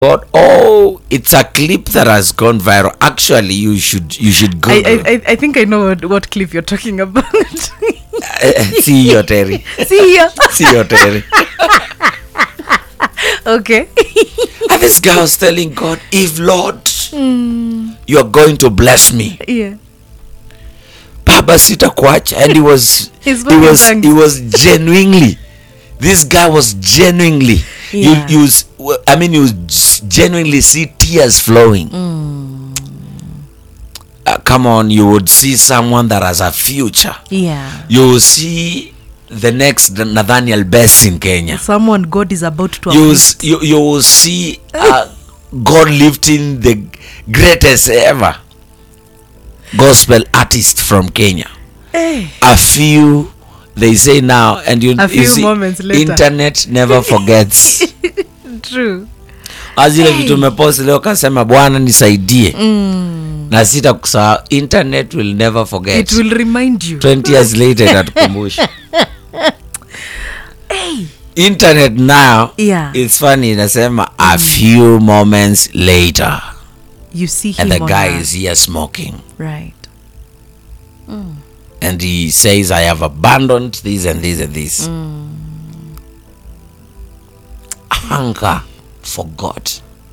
God. Oh, it's a clip that has gone viral. Actually, you should go. I think I know what clip you're talking about. See you, Terry. See ya. See you, Terry. Okay. And this guy was telling God, if Lord, you are going to bless me, Yeah. Baba sitakuacha. And he was genuinely, this guy was genuinely, Yeah. you genuinely see tears flowing. Come on, you would see someone that has a future. Yeah. You will see the next Nathaniel Best in Kenya. Someone God is about to You will see God lifting the greatest ever gospel artist from Kenya. Hey. A few, they say now, and A few see, moments later. internet never forgets. True. Azile vitu umepost leo kasema Bwana nisaidie. Na sita kusahau, internet will never forget. It will remind you. 20 years later itatukumbusha. Hey. Internet now, Yeah. it's funny, inasema a few moments later. You see him And the on guy a- is here smoking. right. And he says, I have abandoned this and this and this. Hunger for God.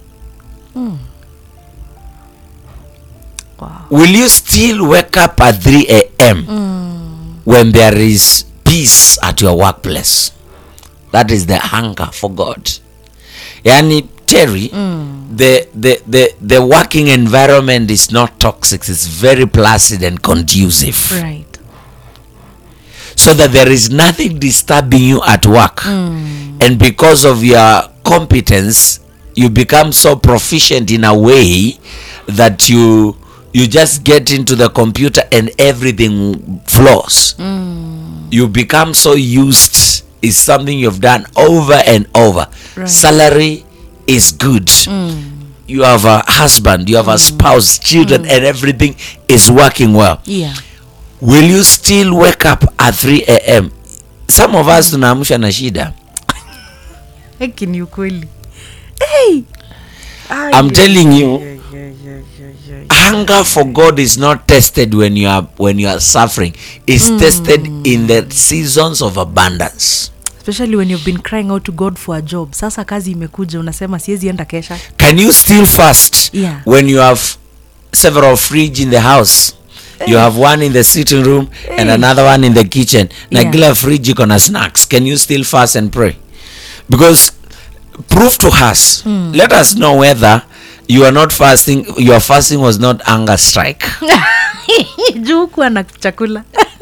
Wow. Will you still wake up at 3 a.m. when there is peace at your workplace? That is the hunger for God. Yani, Terry, the working environment is not toxic. It's very placid and conducive. Right. So that there is nothing disturbing you at work. And because of your competence, you become so proficient in a way that you just get into the computer and everything flows. You become so used. It's something you've done over and over. Right. Salary is good. You have a husband, you have a spouse, children, and everything is working well. Yeah. Will you still wake up at 3 a.m.? Some of us tunaamsha na shida. Heki ni ukweli. Hey. I'm telling you, hunger for God is not tested when you are suffering. It's tested in the seasons of abundance. Especially when you've been crying out to God for a job. Sasa kazi imekuja unasema siwezi enda kesha. Can you still fast Yeah. when you have several fridge in the house? You have one in the sitting room and another one in the kitchen. Na Yeah. kila fridge iko na snacks. Can you still fast and pray? Because prove to us, let us know whether you are not fasting, your fasting was not hunger strike. Juu kuwa na chakula.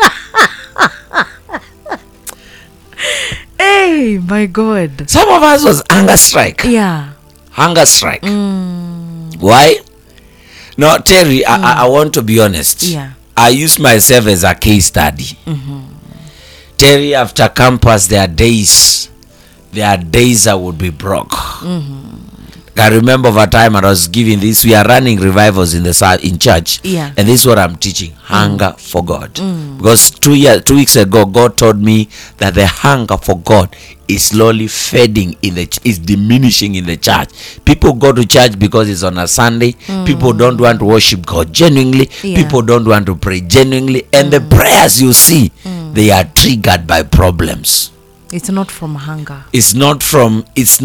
Hey, my God. Some of us was hunger strike. Yeah. Hunger strike. Why? No, Terry, I want to be honest. Yeah. I use myself as a case study. Terry, after campus, there are days I would be broke. I remember of a time I was giving this. We are running revivals in church. Yeah. And this is what I'm teaching. Hunger for God. Because 2 weeks ago, God told me that the hunger for God is slowly fading is diminishing in the church. People go to church because it's on a Sunday. People don't want to worship God genuinely. Yeah. People don't want to pray genuinely. And the prayers you see, they are triggered by problems. It's not from hunger. It's not from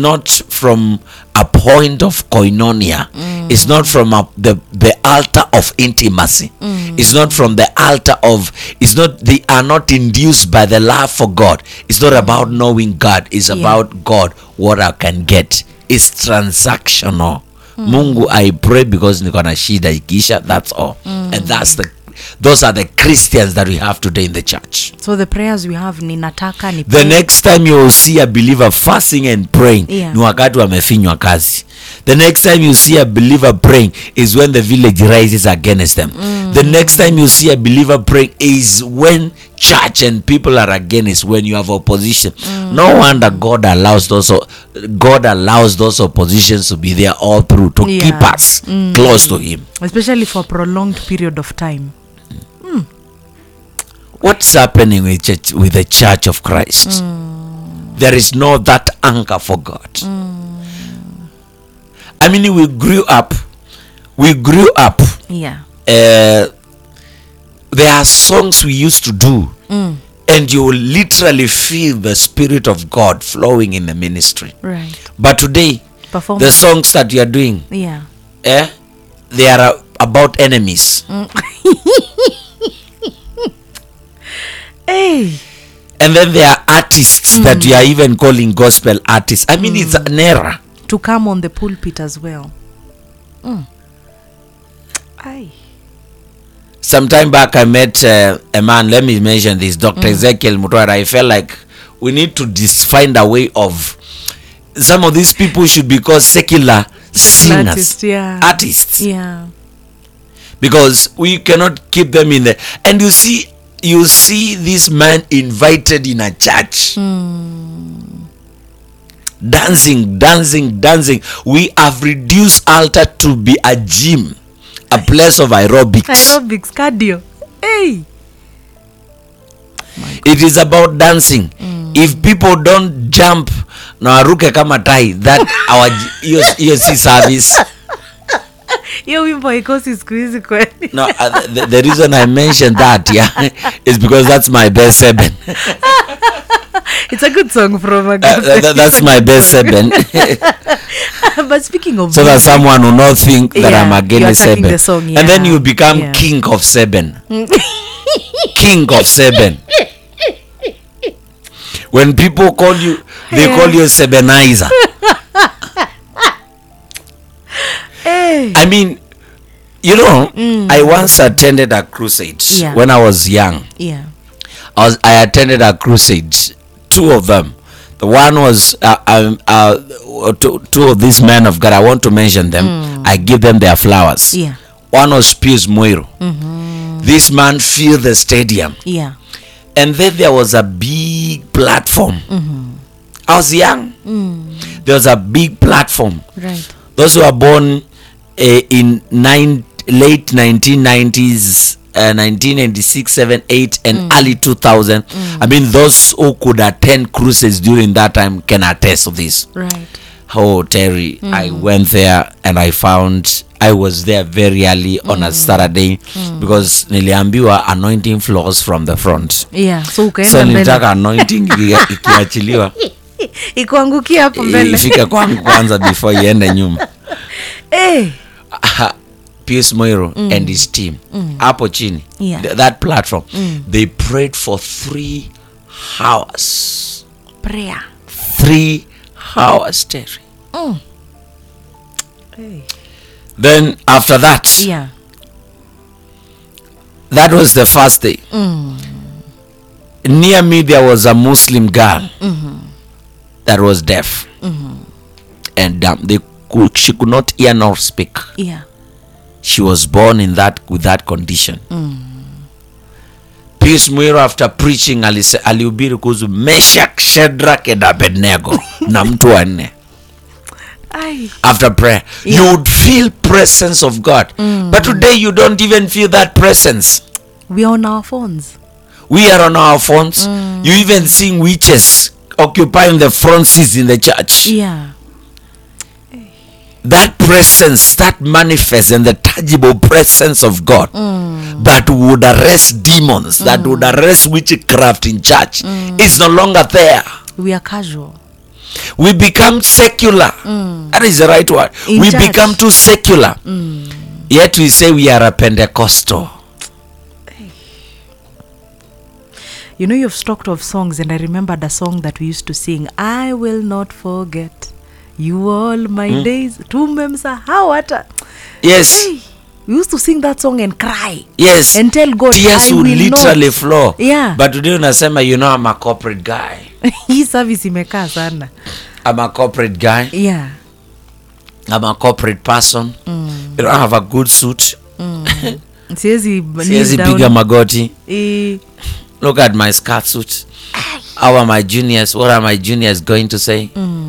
a point of koinonia. It's not from the altar of intimacy. It's not from the altar of, they are not induced by the love for God. It's not about knowing God. It's about God, what I can get. It's transactional. Mungu, I pray because niko na shida ikisha, that's all. And those are the Christians that we have today in the church. So the prayers we have ni nataka ni The next time you will see a believer fasting and praying, Yeah. ni wakati wamefinywa kazi. The next time you see a believer praying is when the village rises against them. The next time you see a believer praying is when church and people are against, when you have opposition. No wonder God allows those oppositions to be there all through to Yeah. keep us close to Him. especially for a prolonged period of time. What's happening with the church of Christ? There is no that hunger for God. I mean, we grew up. Yeah. There are songs we used to do, and you will literally feel the Spirit of God flowing in the ministry. Right. But today, Performance. the songs that you are doing, Yeah. they are about enemies. Hey. And then there are artists that you are even calling gospel artists. I mean, it's an error. To come on the pulpit as well. Aye. Some time back, I met a man, let me mention this, Dr. Ezekiel Mutwara. I felt like we need to find a way of, some of these people should be called secular singers, artists, yeah. artists. Yeah. Because we cannot keep them in there. And you see this man invited in a church. Dancing. We have reduced altar to be a gym, a place of aerobics. Cardio. Hey. It is about dancing. If people don't jump na waruke kama tai, that our EOC service. Yo wimbo ikosi siku hizi kweli. No, the reason I mentioned that, is because that's my best seven. It's a good song from a that's my best seven. But speaking of, so that someone will not think that I'm against seven. The song, and then you become king of seven. King of seven. When people call you, they call you Sebenizer. Hey. I mean, I once attended a crusade when I was young. Yeah. I attended a crusade, 2 of them. The one was two of these men of God. I want to mention them. I give them their flowers. Yeah. One was Pius Moiro. This man filled the stadium. Yeah. And then there was a big platform. I was young. There was a big platform. Right. Those who were born in late 1990s, 1996, 7, 8, and early 2000. I mean, those who could attend cruises during that time can attest to this. Right. Oh, Terry, I went there and I was there very early on a Saturday because niliambiwa anointing flows from the front. Yeah, so ukaenda So mbele. nilitaka anointing ikiachiliwa Ikuangukia hapo mbele. ifike kwangu kwanza before iende nyuma. Hey. Pius Moiro and his team hapo chini, that platform, they prayed for 3 hours. Prayer. 3 hours, Terry. Hey. Then after that, that was the first day. Near me there was a Muslim girl that was deaf and she could not hear nor speak. Yeah. She was born with that condition. Pius Moiro, after preaching, alihubiri kuhusu Meshach, Shadrach and Abednego na mtu wanne. After prayer, you would feel presence of God. But today you don't even feel that presence. We are on our phones. We are on our phones. You even see witches occupying the front seats in the church. Yeah. That presence, that manifest and the tangible presence of God that would arrest demons, that would arrest witchcraft in church, is no longer there. We are casual. We become secular. That is the right word. We become too secular. Yet we say we are a Pentecostal. You know, you've talked of songs, and I remembered a song that we used to sing. I will not forget you all my days. Tumemsahau hata. Yes. Hey, we used to sing that song and cry. Yes. And tell God, tears I would will literally not. flow. Yeah. But today unasema, I'm a corporate guy. Hii service imekaa sana. I'm a corporate guy. Yeah. I'm a corporate person. You don't have a good suit. Siwezi piga magoti. Eh. Look at my skirt suit. How are my juniors? What are my juniors going to say?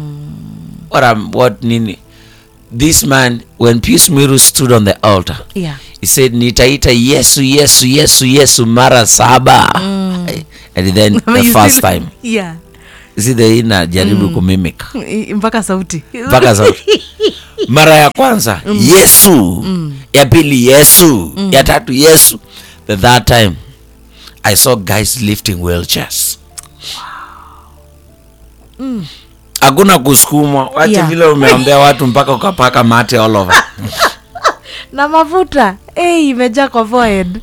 What nini? This man, when Pius Moiro stood on the altar, he said, nitaita Yesu, Yesu, Yesu, Yesu mara 7. And then the first time. Yeah. See the ina jaribu kumimik. Mpaka sauti. Mara ya kwanza Yesu, ya pili Yesu, ya tatu Yesu. The third time I saw guys lifting wheelchairs. Hakuna kusukumwa, wacha vile umeombea watu mpaka ukapaka mate all over. Na mafuta imejaa kwa forehead.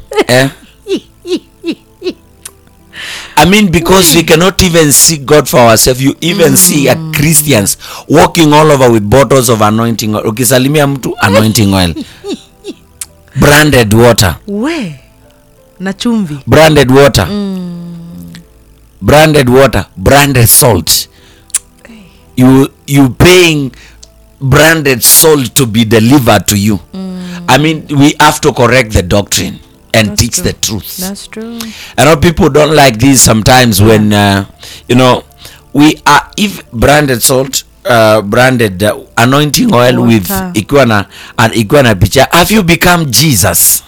I mean, because we cannot even see God for ourselves. You even see Christians walking all over with bottles of anointing oil. Ukisalimia mtu, anointing oil. Branded water. Na chumvi. Branded water. Branded water. Branded salt. You paying branded salt to be delivered to you. I mean, we have to correct the doctrine and teach the truth. That's true. I know people don't like this sometimes when we are, if branded salt, branded anointing oil with ikiwa na picha, have you become Jesus?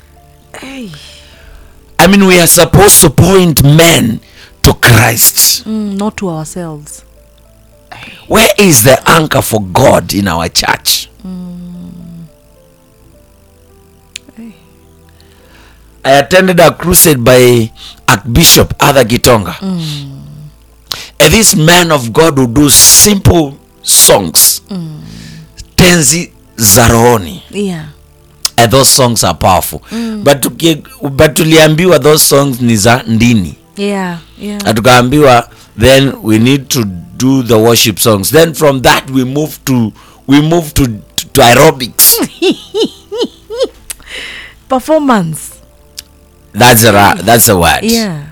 I mean, we are supposed to point men to Christ, not to ourselves. Where is the anchor for God in our church? I attended a crusade by Archbishop Arthur Gitonga. And this man of God will do simple songs. Tenzi za rohoni. And those songs are powerful. But tuliambiwa those songs ni za ndini. Tukaambiwa then we need to do the worship songs. Then from that we move to aerobics. Performance. That's the word.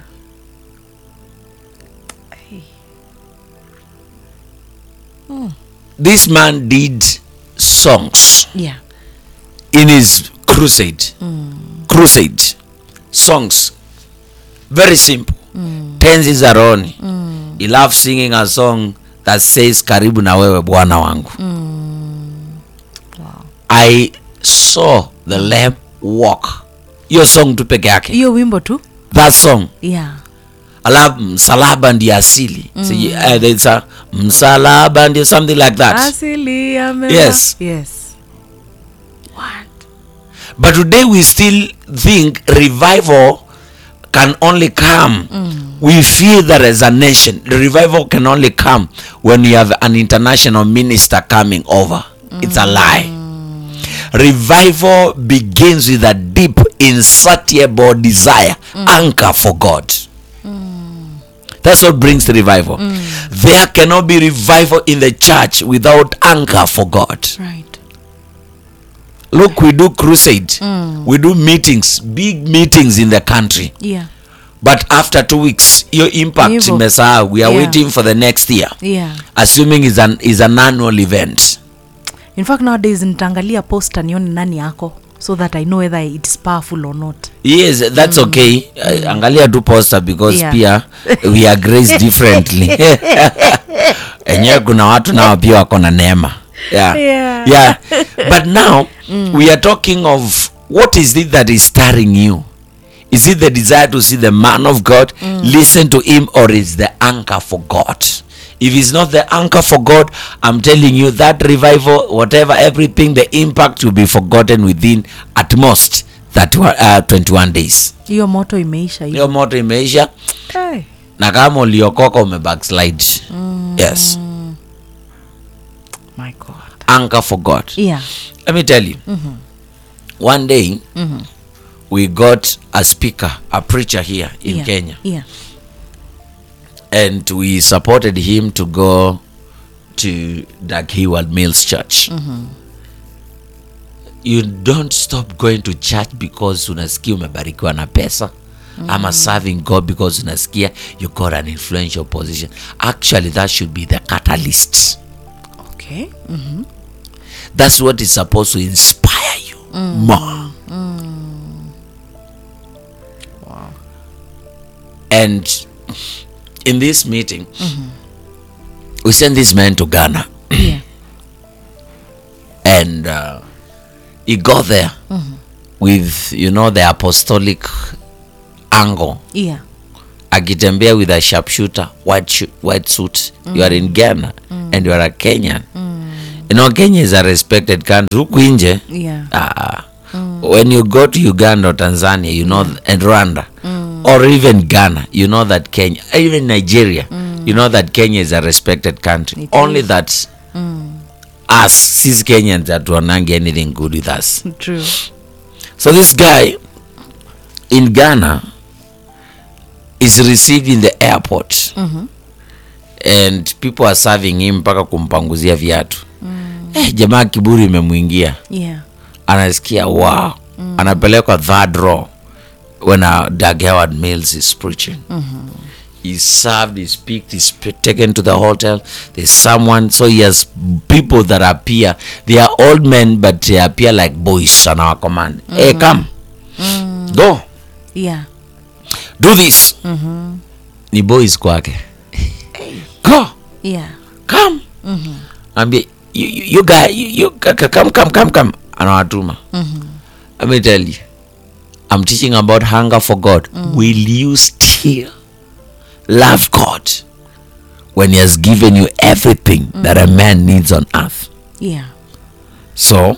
This man did songs in his crusade. Crusade songs, very simple. Tenzi za rohoni. He loves singing a song that says karibu na wewe Bwana wangu. I saw the Lamb walk. Hiyo song tu peke yake. Hiyo wimbo tu? That song. Alafu msalaba ndiye asili. There's a msalaba ndiye something like that. Asili ya mema. Yes. What? But today we still think revival can only come. We feel that as a nation, the revival can only come when you have an international minister coming over. It's a lie. Revival begins with a deep, insatiable desire, anchor for God. That's what brings the revival. There cannot be revival in the church without anchor for God. Right. Look, we do crusade. We do meetings, big meetings in the country. But after 2 weeks, your impact imesahau. We are waiting for the next year. Assuming is an annual event. In fact, nowadays nitaangalia poster nione nani yako so that I know whether it's powerful or not. Yes, that's okay. Angalia tu poster because pia we are graced differently. Enyewe kuna watu nao pia wako na neema. But now we are talking of what is it that is stirring you? Is it the desire to see the man of God, listen to him, or is the anchor for God? If it's not the anchor for God, I'm telling you that revival, whatever, everything, the impact will be forgotten within at most 21 days. Hiyo moto imeisha. Na kama uliokoka umebackslide. Yes. My God. Anchor for God. Let me tell you. One day, we got a speaker, a preacher here in Kenya. And we supported him to go to Dag Heward Mills Church. You don't stop going to church because unasikia umebarikiwa na pesa. I'm serving God because unasikia you got an influential position. Actually, that should be the catalyst. Okay. That's what is supposed to inspire you more. Wow. And in this meeting, we sent this man to Ghana. And he got there with, the apostolic angle. Akitembea with a sharpshooter, white suit. You are in Ghana and you are a Kenyan. You know, Kenya is a respected country. Huku nje, Yeah. when you go to Uganda or Tanzania, you know, and Rwanda, or even Ghana, you know that Kenya, even Nigeria, you know that Kenya is a respected country. It Only is. that us, cis Kenyans, that wanangi anything good with us. True. So this guy in Ghana is received in the airport, and people are serving him mpaka kumpanguzia viatu. Jamaa kiburi imemuingia. Yeah. Anasikia wow. Anapelekwa third row when Doug Howard Mills is preaching. He's served, he's picked, he's taken to the hotel. There's someone, so he has people that appear. They are old men, but they appear like boys on our command. Hey, come. Go. Yeah. Do this. Ni boys kwake. Go. Yeah. Come. Ambie, you guy, you come. Anawatuma. Let me tell you, I'm teaching about hunger for God. Will you still love God when he has given you everything that a man needs on earth? Yeah. So,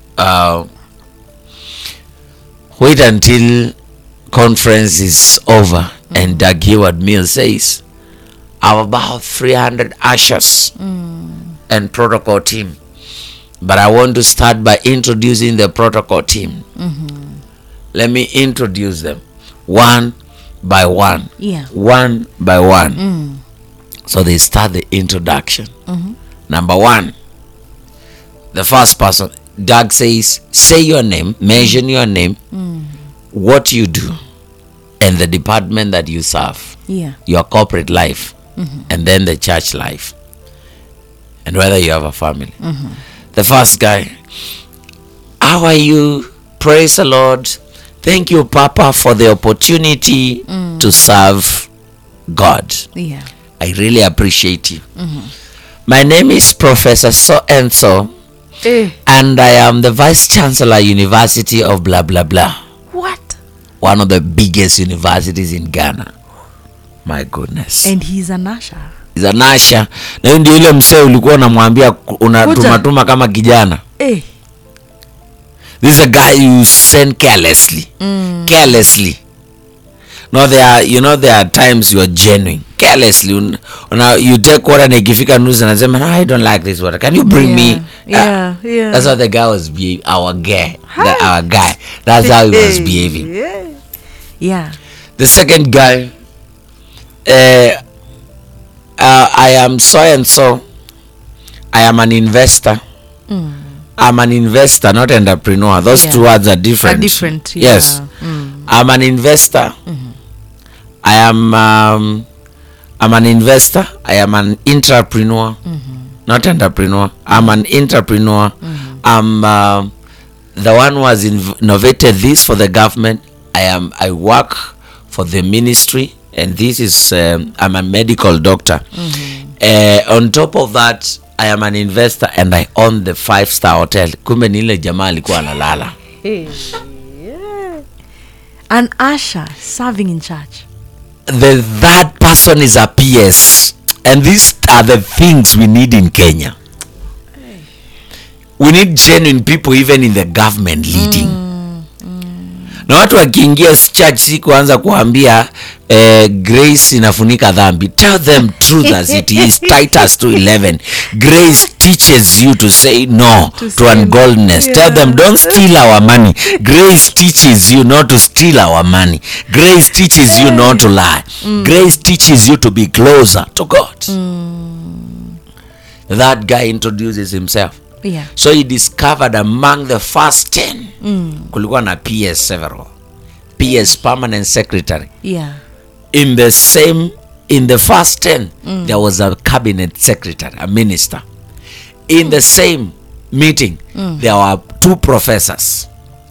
wait until conference is over and Doug Howard Mills says, I have about 300 ushers and protocol team. But I want to start by introducing the protocol team. Let me introduce them one by one. Yeah. One by one. So they start the introduction. Number one, the first person, Doug says, say your name, mention your name, what you do, and the department that you serve. Yeah. Your corporate life, and then the church life, and whether you have a family. The first guy, how are you? Praise the Lord. Thank you, Papa, for the opportunity to serve God. Yeah. I really appreciate you. My name is Professor So-and-so, and I am the Vice Chancellor, University of blah, blah, blah. What? One of the biggest universities in Ghana. My goodness. And he's an usher. He's an usher. Na hiyo ndio yule msee ulikuwa unamwambia unatumatuma kama kijana. This is a guy you send carelessly. Carelessly. No, there are times you are genuine. Carelessly. You take water and ikifika news and say, I don't like this water. Can you bring me? Yeah. That's how the guy was behaving. Our guy. That's how he was behaving. Yeah. The second guy, I am so and so. I am an investor. I'm an investor, not entrepreneur. Those two words are different. Yeah. Yes. I'm an investor. I'm an investor. I am an entrepreneur, not entrepreneur. I'm an entrepreneur. I'm the one who has innovated this for the government. I work for the ministry, and this is I'm a medical doctor. On top of that, I am an investor and I own the 5-star hotel. Kumbe ni ile jamaa alikuwa analala. An usher serving in church. That person is a PS, and these are the things we need in Kenya. We need genuine people even in the government leading. Na watu wakiingia church si kuanza kuambia grace inafunika dhambi. Tell them truth as it is. Titus 2:11. Grace teaches you to say no to ungodliness. Tell them don't steal our money. Grace teaches you not to steal our money. Grace teaches you not to lie. Grace teaches you to be closer to God. That guy introduces himself. Yeah. So he discovered among the first 10 kulikuwa na PS several. PS permanent secretary. Yeah. In the first 10 there was a cabinet secretary, a minister. In the same meeting there were 2 professors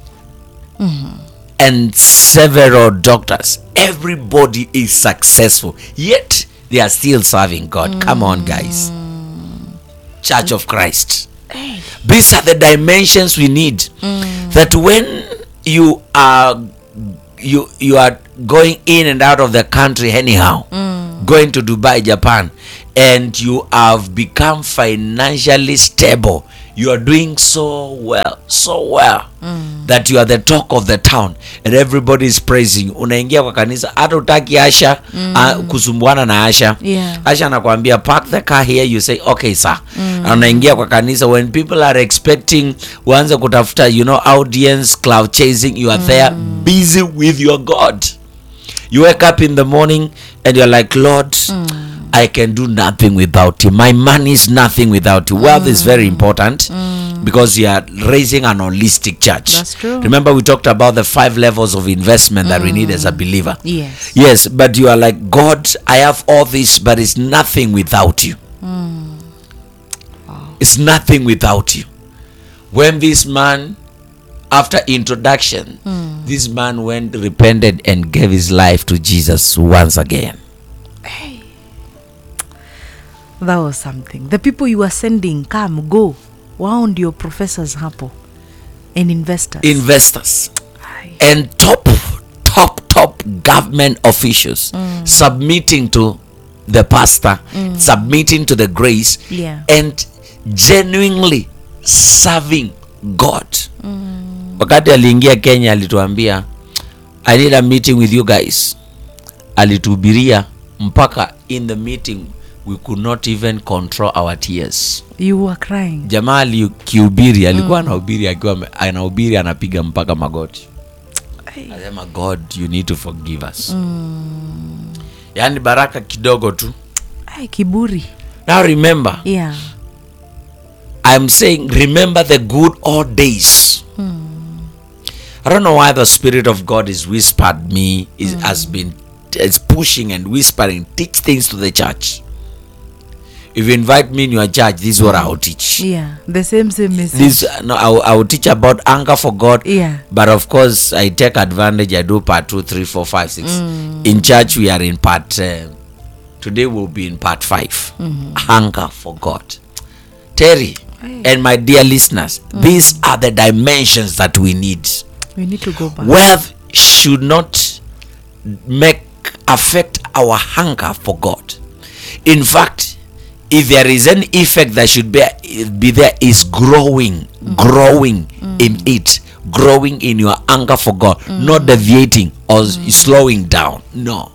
and several doctors. Everybody is successful, yet they are still serving God. Come on, guys. Church of Christ. These are the dimensions we need. That when you are going in and out of the country anyhow, going to Dubai, Japan, and you have become financially stable, you are doing so well that you are the talk of the town and everybody is praising you. Unaingia kwa kanisa hata utaki Asha kusumbuana na Asha. Asha anakuambia park the car here, you say okay sir. Unaingia kwa kanisa when people are expecting uanze kutafuta audience, cloud chasing, you are there busy with your God. You wake up in the morning and you're like, Lord, I can do nothing without you. My money is nothing without you. Wealth is very important because you are raising an holistic church. That's true. Remember we talked about the 5 levels of investment that we need as a believer. Yes, but you are like, God, I have all this, but it's nothing without you. It's nothing without you. When this man, after introduction, this man went, repented and gave his life to Jesus once again. Hey. That was something. The people you were sending, come, go. Wao ndio professors hapo. And investors. Aye. And top government officials submitting to the pastor, submitting to the grace, and genuinely serving God. Wakati aliingia Kenya alituambia, I need a meeting with you guys. Alituhubiria mpaka in the meeting we could not even control our tears. You were crying. Jamaa alihubiri, alikuwa anahubiri akiwa anahubiri anapiga mpaka magoti. Anasema, God, you need to forgive us. Yani baraka kidogo tu. Kiburi. Now remember. I'm saying remember the good old days. I don't know why the Spirit of God is whispered me, is pushing and whispering, teach things to the church. If you invite me in your church, this is what I will teach. The same message. I will teach about anger for God. But of course, I take advantage. I do part 2, 3, 4, 5, 6. In church, we are in part. Today we'll be in part 5. Anger for God. Terry and my dear listeners, these are the dimensions that we need. We need to go back. Wealth should not affect our hunger for God. In fact, if there is an effect that should be there, is growing in it, growing in your hunger for God, not deviating or slowing down. No.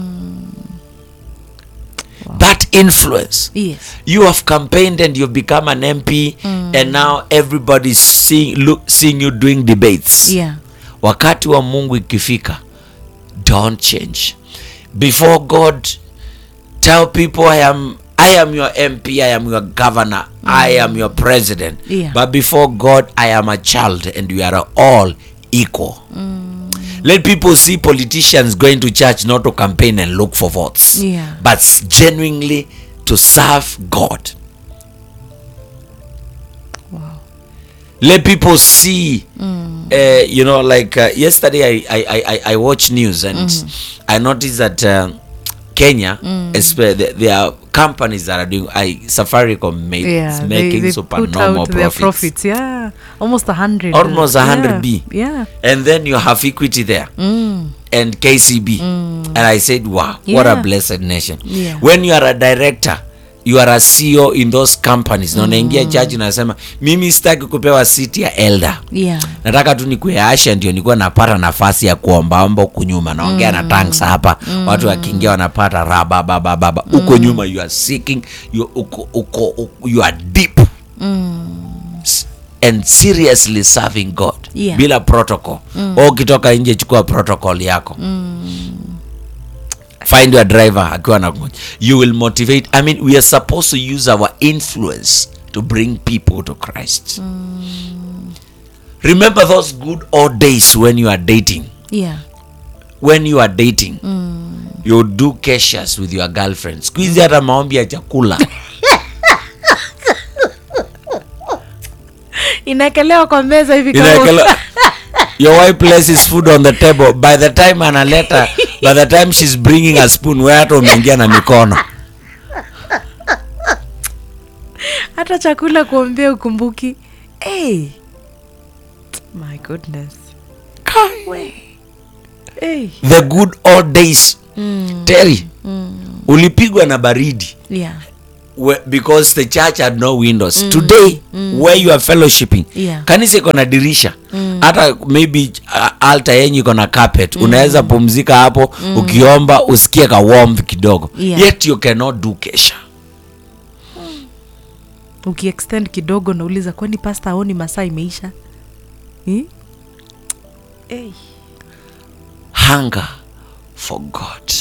That influence. You have campaigned and you've become an MP, and now everybody's seeing you doing debates. Wakati wa Mungu ikifika, don't change. Before God, tell people I am your MP, I am your governor, I am your president. But before God, I am a child and we are all equal. Let people see politicians going to church not to campaign and look for votes, but genuinely to serve God. Let people see, yesterday I watched news and I noticed that Kenya, there are companies that are doing, Safaricom making supernormal profits. Almost 100. Almost 100 B. And then you have Equity there and KCB. And I said, wow, what a blessed nation. When you are a director, you are a CEO in those companies. Na unaingia church unasema, mimi sitaki kupewa seat ya elder. Nataka tu nikuwe Asha ndio nikuwa napata nafasi ya kuombaomba huku nyuma. Naongea na tanks hapa. Watu wakiingia wanapata rababababa. Huko nyuma you are seeking, you are deep. And seriously serving God. Bila protocol. Ukitoka nje chukua protocol yako. Find your driver. You will motivate. I mean, we are supposed to use our influence to bring people to Christ. Remember those good old days when you are dating. When you are dating, you do keshias with your girlfriends. Squeeze hata maombi ya chakula. Inakelewa kwa meza hivi kama. Your wife places food on the table. By the time analeta, by the time she's bringing a spoon, wewe hata umeingia na mikono. Hata chakula kuombea ukumbuki. My goodness. The good old days. Terry, ulipigwa na baridi. because the church had no windows. Today where you are fellowshipping, Yeah. kanisa iko na dirisha, hata maybe altar yenyu iko na carpet, unaweza pumzika hapo ukiomba usikie ka warm kidogo. Yeah. Yet you cannot do kesha. Ukiextend kidogo nauliza kwani pastor aoni masaa imeisha? Hey. Hunger for God.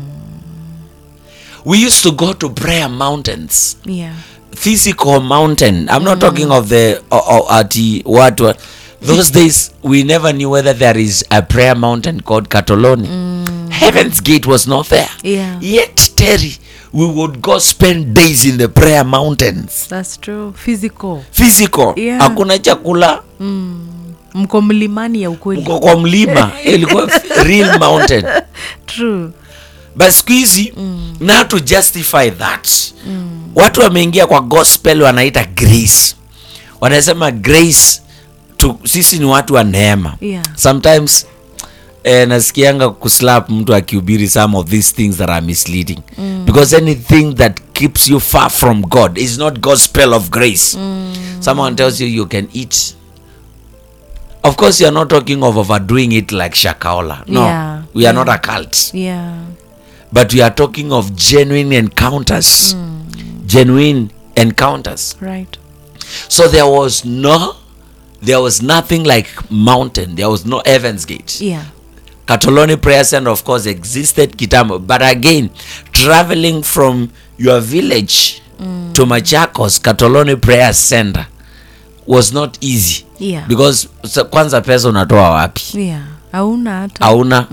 We used to go to prayer mountains. Yeah. Physical mountain. I'm not talking of the what those days we never knew whether there is a prayer mountain called Katoloni. Heaven's Gate was not there. Yeah. Yet Terry, we would go spend days in the prayer mountains. That's true. Physical. Yeah. Hakuna chakula. Mko mlimani ya ukweli. Mko kwa mlima. Ilikuwa real mountain. True. But squeezy, now to justify that, watu wameingia kwa gospel wanaita grace. Wanasema grace sisi ni watu wa neema. Yeah. Sometimes nasikianga kuslap mtu akihubiri some of these things that are misleading. Because anything that keeps you far from God is not gospel of grace. Someone tells you can eat. Of course, you are not talking of overdoing it like Shakaola. No, Yeah. we are not a cult. Yeah. But we are talking of genuine encounters. Genuine encounters. Right. So there was nothing like mountain. There was no Heaven's Gate. Yeah. Katoloni Prayer Center, of course, existed kitambo. But again, traveling from your village to Machakos, Katoloni Prayer Center was not easy. Yeah. Because kwanza pesa unatoa wapi? Yeah. Hauna hata. Hauna.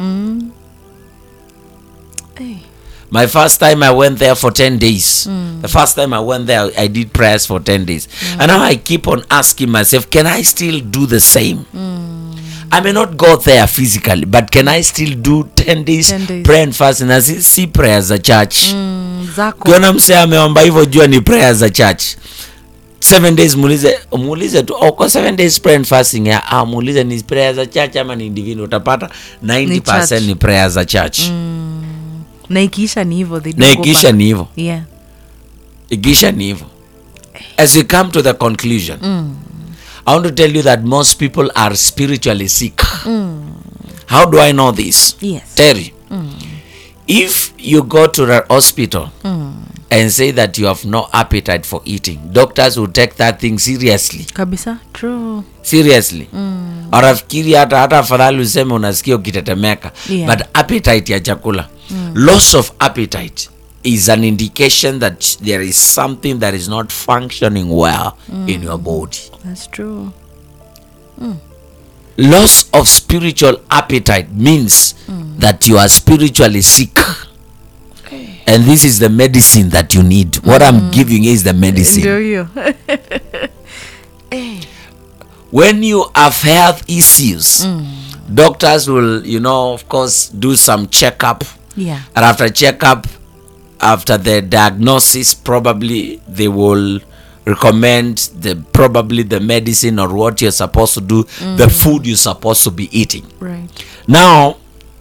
Hey. My first time I went there for 10 days. The first time I went there, I did prayers for 10 days. And now I keep on asking myself, can I still do the same? I may not go there physically, but can I still do 10 days, 10 days. prayer and fasting? Na si prayers za church. Zako. Kiona mse ameomba hivyo jua ni prayers za church. 7 days muulize tu kwa 7 days prayer and fasting ya muulize ni prayers za church ama ni individual, utapata 90% ni prayers za church. Na ikiisha ni hivyo. Na ikiisha ni hivyo. Yeah. Ikiisha ni hivyo. As we come to the conclusion, I want to tell you that most people are spiritually sick. How do I know this? Yes. Terry, if you go to the hospital and say that you have no appetite for eating, doctors will take that thing seriously. Kabisa. True. Seriously. Wanafikiri hata afadhali useme unasikia ukitetemeka. Yeah. But appetite ya chakula, loss of appetite is an indication that there is something that is not functioning well in your body. That's true. Loss of spiritual appetite means that you are spiritually sick. And this is the medicine that you need. What I'm giving is the medicine. Ndio hiyo. When you have health issues, doctors will, of course, do some checkup. Yeah. And after checkup, after the diagnosis, probably they will recommend probably the medicine or what you're supposed to do, the food you're supposed to be eating. Right. Now,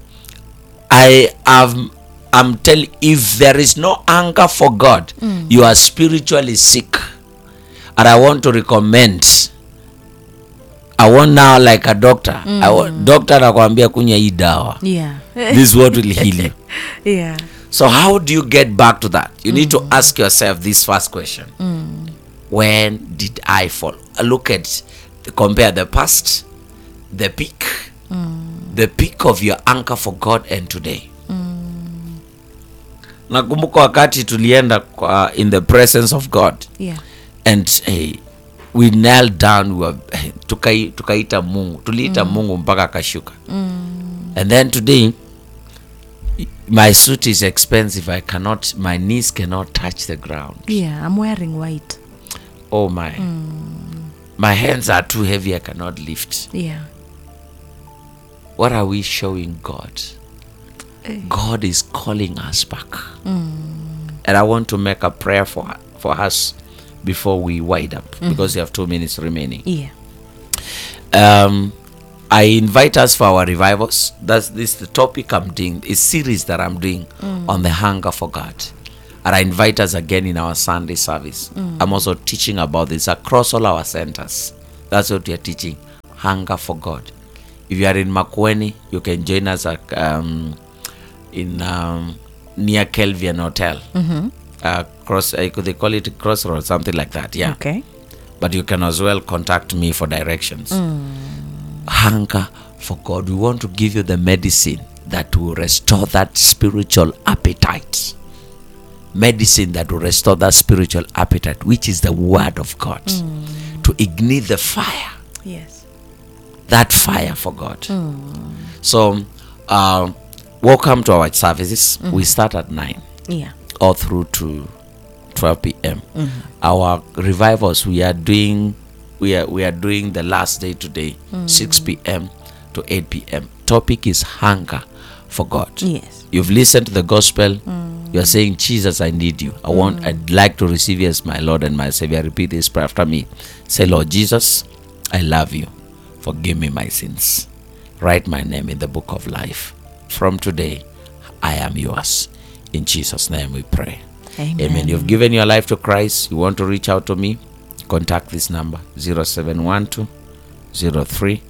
I'm telling, if there is no hunger for God, you are spiritually sick. And I want to recommend, I want now like a doctor. Doctor anakuambia kunywa hii dawa. Yeah. This is what will heal you. Yeah. So how do you get back to that? You need to ask yourself this first question. When did I fall? Compare the past, the peak of your anchor for God and today. Nakumbuka wakati tulienda in the presence of God. Yeah. And we knelt down, tukaita Mungu. Tuliita Mungu mpaka akashuka. And then today, my suit is expensive. My knees cannot touch the ground. Yeah, I'm wearing white. Oh my. My hands are too heavy, I cannot lift. Yeah. What are we showing God? God is calling us back. And I want to make a prayer for us before we wind up, because we have 2 minutes remaining. Yeah. I invite us for our revivals. This is the topic I'm doing, a series that I'm doing on the hunger for God. And I invite us again in our Sunday service. I'm also teaching about this across all our centers. That's what we are teaching. Hunger for God. If you are in Makueni, you can join us at, near Kelvian Hotel. They call it Crossroads, something like that. Yeah. Okay. But you can as well contact me for directions. Hunger for God. We want to give you the medicine that will restore that spiritual appetite. Medicine that will restore that spiritual appetite, which is the word of God. To ignite the fire. Yes. That fire for God. So, welcome to our services. We start at 9. Yeah. All through to 12 p.m. Our revivals, we are doing the last day today, 6 p.m. to 8 p.m. Topic is hunger for God. Yes. You've listened to the gospel. You're saying, Jesus, I need you. I'd like to receive you as my Lord and my Savior. Repeat this prayer after me. Say, Lord Jesus, I love you. Forgive me my sins. Write my name in the book of life. From today, I am yours. In Jesus' name we pray. Amen. You've given your life to Christ. You want to reach out to me? Contact this number, 0712 03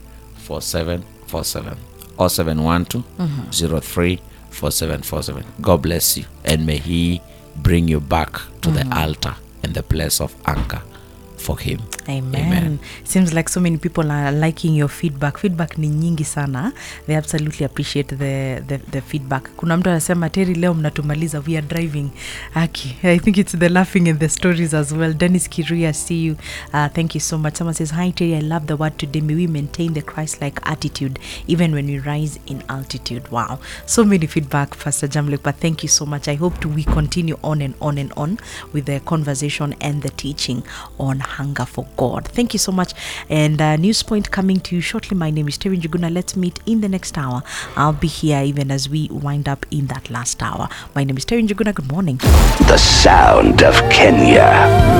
4747 or 712 03 4747. God bless you, and may He bring you back to the altar and the place of anchor for Him. Amen. Seems like so many people are liking your feedback. Feedback ni nyingi sana. They absolutely appreciate the feedback. Kuna mtu anasema, Terry, leo mnatumaliza, we are driving. Aki, I think it's the laughing and the stories as well. Dennis Kiruya, see you. Thank you so much. Someone says, hi Terry, I love the word today. May we maintain the Christ-like attitude even when we rise in altitude. Wow. So many feedback, Pastor Jamlek, but thank you so much. I hope we continue on and on and on with the conversation and the teaching on hunger for God. Thank you so much. And News Point coming to you shortly. My name is Terry Njuguna. Let's meet in the next hour. I'll be here even as we wind up in that last hour. My name is Terry Njuguna. Good morning. The sound of Kenya.